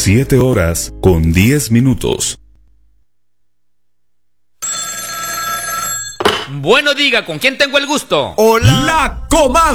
7 horas con 10 minutos. Bueno, diga, ¿con quién tengo el gusto? Hola, la comadre.